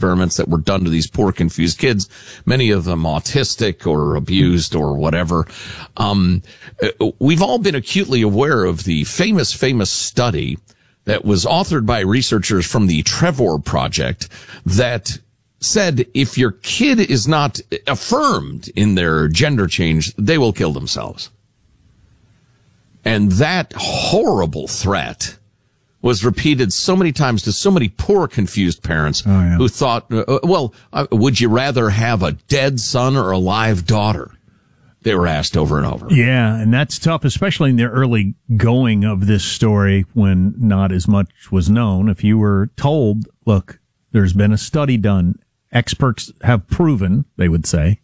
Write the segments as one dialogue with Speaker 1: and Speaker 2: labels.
Speaker 1: experiments that were done to these poor, confused kids, many of them autistic or abused or whatever. We've all been acutely aware of the famous study that was authored by researchers from the Trevor Project that said if your kid is not affirmed in their gender change, they will kill themselves. And that horrible threat was repeated so many times to so many poor, confused parents who thought, would you rather have a dead son or a live daughter? They were asked over and over.
Speaker 2: Yeah, and that's tough, especially in the early going of this story when not as much was known. If you were told, look, there's been a study done, experts have proven, they would say,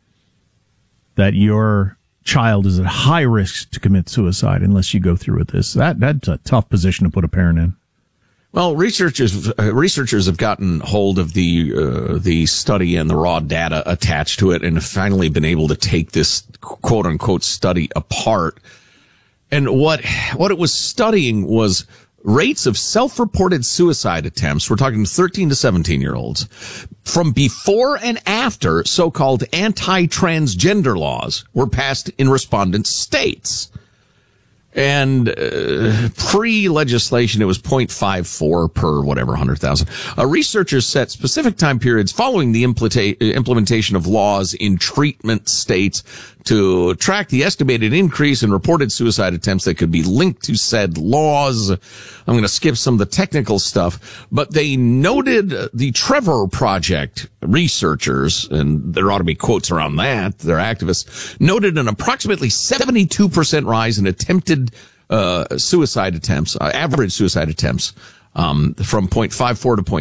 Speaker 2: that your child is at high risk to commit suicide unless you go through with this. That's a tough position to put a parent in.
Speaker 1: Well, researchers have gotten hold of the study and the raw data attached to it and have finally been able to take this quote unquote study apart. And what it was studying was rates of self-reported suicide attempts. We're talking 13 to 17-year-olds from before and after so-called anti-transgender laws were passed in respondent states. And pre-legislation, it was 0.54 per whatever, 100,000. Researchers set specific time periods following the implementation of laws in treatment states to track the estimated increase in reported suicide attempts that could be linked to said laws. I'm going to skip some of the technical stuff, but they noted the Trevor Project researchers, and there ought to be quotes around that, they're activists, noted an approximately 72% rise in attempted suicide attempts, average suicide attempts, from 0.54 to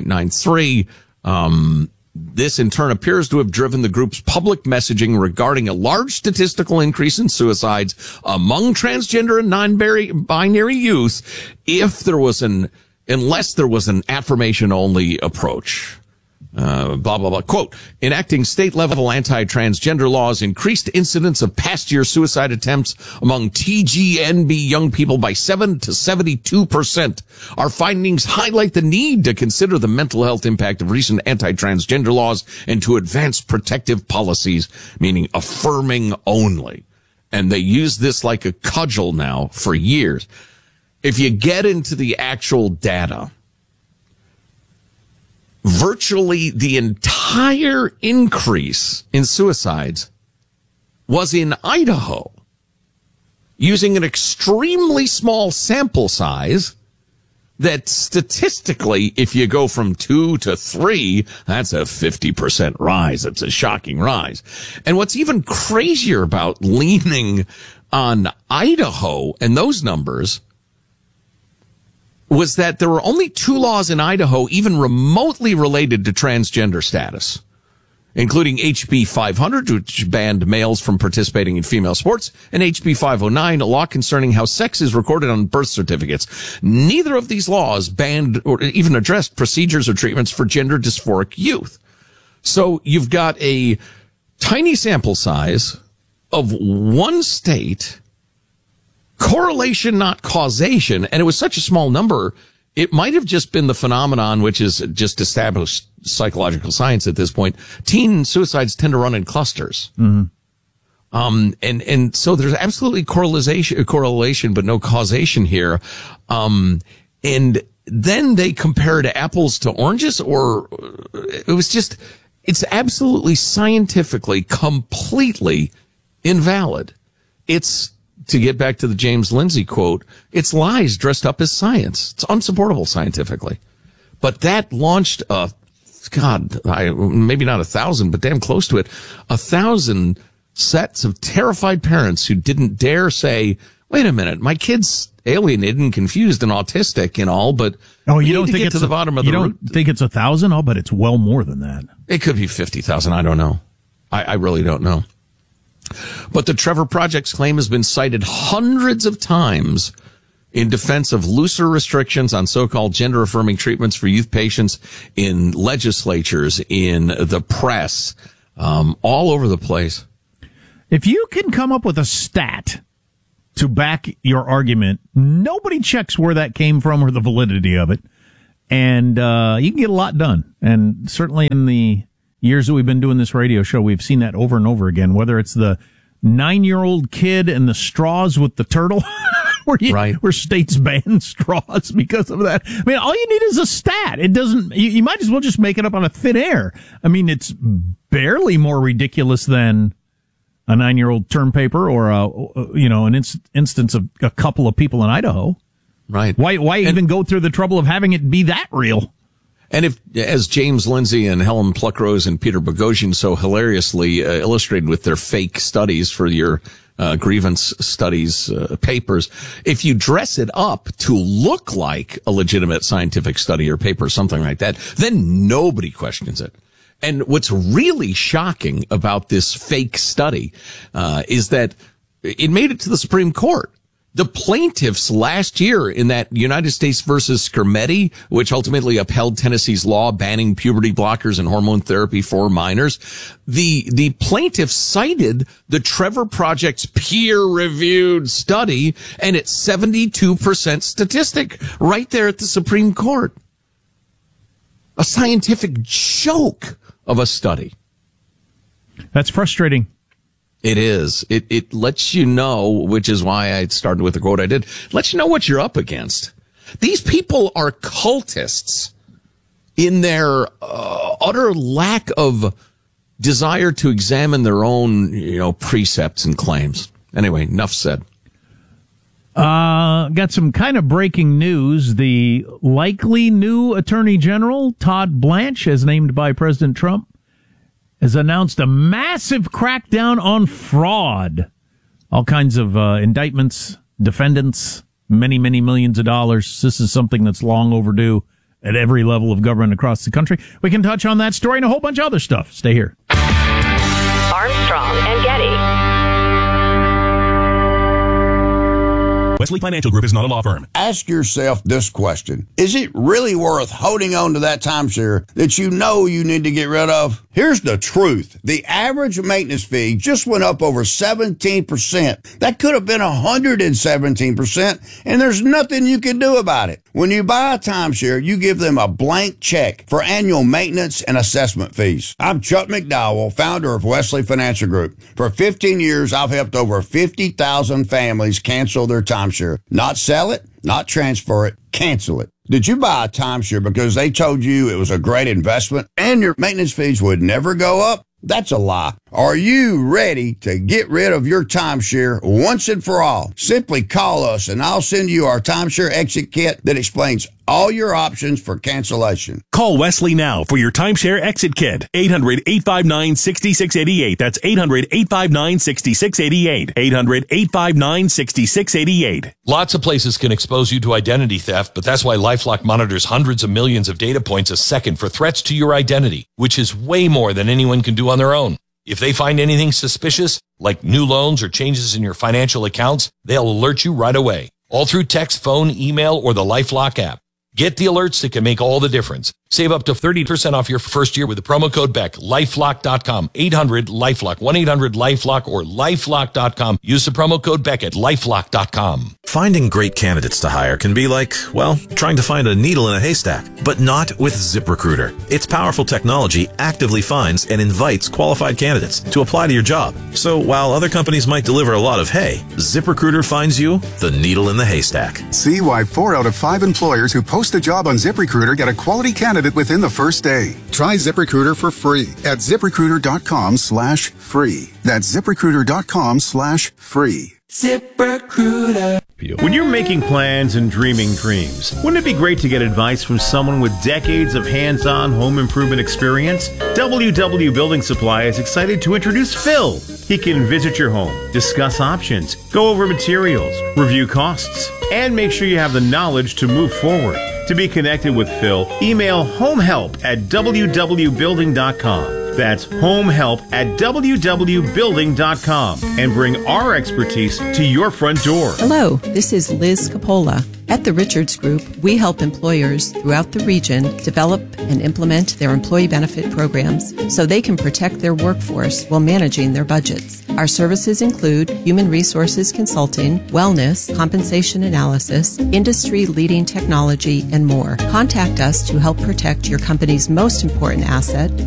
Speaker 1: 0.93. This, in turn, appears to have driven the group's public messaging regarding a large statistical increase in suicides among transgender and non-binary youth unless there was an affirmation-only approach. Blah, blah, blah. Quote, enacting state-level anti-transgender laws increased incidence of past-year suicide attempts among TGNB young people by 7 to 72%. Our findings highlight the need to consider the mental health impact of recent anti-transgender laws and to advance protective policies, meaning affirming only. And they use this like a cudgel now for years. If you get into the actual data, virtually the entire increase in suicides was in Idaho, using an extremely small sample size that statistically, if you go from 2 to 3, that's a 50% rise. It's a shocking rise. And what's even crazier about leaning on Idaho and those numbers was that there were only 2 laws in Idaho even remotely related to transgender status, including HB 500, which banned males from participating in female sports, and HB 509, a law concerning how sex is recorded on birth certificates. Neither of these laws banned or even addressed procedures or treatments for gender dysphoric youth. So you've got a tiny sample size of one state, correlation, not causation. And it was such a small number, it might have just been the phenomenon, which is just established psychological science at this point. Teen suicides tend to run in clusters. Mm-hmm. And so there's absolutely correlation, but no causation here. And then they compared apples to oranges, or it was just, it's absolutely scientifically completely invalid. It's, to get back to the James Lindsay quote, it's lies dressed up as science. It's unsupportable scientifically. But that launched maybe not 1,000, but damn close to it, 1,000 sets of terrified parents who didn't dare say, wait a minute, my kid's alienated and confused and autistic and all, but
Speaker 2: you don't think it's
Speaker 1: to the bottom of the root.
Speaker 2: You don't think it's 1,000? I'll bet it's well more than that.
Speaker 1: It could be 50,000. I don't know. I really don't know. But the Trevor Project's claim has been cited hundreds of times in defense of looser restrictions on so-called gender-affirming treatments for youth patients in legislatures, in the press, all over the place.
Speaker 2: If you can come up with a stat to back your argument, nobody checks where that came from or the validity of it. and you can get a lot done. And certainly in the years that we've been doing this radio show, we've seen that over and over again, whether it's the 9-year-old kid and the straws with the turtle, where states ban straws because of that. I mean, all you need is a stat. It doesn't, you might as well just make it up on a thin air. I mean, it's barely more ridiculous than a 9-year-old term paper or an instance of a couple of people in Idaho.
Speaker 1: Right.
Speaker 2: Why even go through the trouble of having it be that real?
Speaker 1: And if, as James Lindsay and Helen Pluckrose and Peter Boghossian so hilariously illustrated with their fake studies for your grievance studies papers, if you dress it up to look like a legitimate scientific study or paper, something like that, then nobody questions it. And what's really shocking about this fake study is that it made it to the Supreme Court. The plaintiffs last year in that United States versus Skermeti, which ultimately upheld Tennessee's law banning puberty blockers and hormone therapy for minors, the plaintiffs cited the Trevor Project's peer-reviewed study and its 72% statistic right there at the Supreme Court. A scientific joke of a study.
Speaker 2: That's frustrating.
Speaker 1: It is. It lets you know, which is why I started with the quote I did, lets you know what you're up against. These people are cultists in their utter lack of desire to examine their own, precepts and claims. Anyway, enough said.
Speaker 2: Got some kind of breaking news. The likely new Attorney General, Todd Blanche, as named by President Trump, has announced a massive crackdown on fraud. All kinds of indictments, defendants, many, many millions of dollars. This is something that's long overdue at every level of government across the country. We can touch on that story and a whole bunch of other stuff. Stay here.
Speaker 3: Armstrong and Getty.
Speaker 4: Wesley Financial Group is not a law firm.
Speaker 5: Ask yourself this question. Is it really worth holding on to that timeshare that you know you need to get rid of? Here's the truth. The average maintenance fee just went up over 17%. That could have been 117%, and there's nothing you can do about it. When you buy a timeshare, you give them a blank check for annual maintenance and assessment fees. I'm Chuck McDowell, founder of Wesley Financial Group. For 15 years, I've helped over 50,000 families cancel their timeshare. Not sell it, not transfer it, cancel it. Did you buy a timeshare because they told you it was a great investment and your maintenance fees would never go up? That's a lie. Are you ready to get rid of your timeshare once and for all? Simply call us and I'll send you our timeshare exit kit that explains all your options for cancellation.
Speaker 4: Call Wesley now for your timeshare exit kit. 800-859-6688. That's 800-859-6688. 800-859-6688.
Speaker 6: Lots of places can expose you to identity theft, but that's why LifeLock monitors hundreds of millions of data points a second for threats to your identity, which is way more than anyone can do on their own. If they find anything suspicious, like new loans or changes in your financial accounts, they'll alert you right away, all through text, phone, email, or the LifeLock app. Get the alerts that can make all the difference. Save up to 30% off your first year with the promo code BECK. LifeLock.com. 800-LifeLock. 1-800-LifeLock or LifeLock.com. Use the promo code BECK at LifeLock.com.
Speaker 7: Finding great candidates to hire can be like, well, trying to find a needle in a haystack. But not with ZipRecruiter. Its powerful technology actively finds and invites qualified candidates to apply to your job. So while other companies might deliver a lot of hay, ZipRecruiter finds you the needle in the haystack.
Speaker 8: See why 4 out of 5 employers who post a job on ZipRecruiter get a quality candidate within the first day. Try ZipRecruiter for free at ZipRecruiter.com/free. That's ZipRecruiter.com/free.
Speaker 9: ZipRecruiter. When you're making plans and dreaming dreams, wouldn't it be great to get advice from someone with decades of hands-on home improvement experience? WW Building Supply is excited to introduce Phil. He can visit your home, discuss options, go over materials, review costs, and make sure you have the knowledge to move forward. To be connected with Phil, email homehelp@wwbuilding.com. That's homehelp at www.building.com and bring our expertise to your front door.
Speaker 10: Hello, this is Liz Capola. At the Richards Group, we help employers throughout the region develop and implement their employee benefit programs so they can protect their workforce while managing their budgets. Our services include human resources consulting, wellness, compensation analysis, industry-leading technology, and more. Contact us to help protect your company's most important asset,